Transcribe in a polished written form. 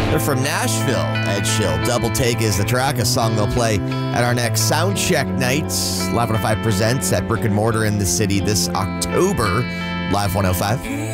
They're from Nashville, Ed Schill. Double Take is the track, a song they'll play at our next Soundcheck night. Live 105 presents at Brick and Mortar in the City this October. Live 105.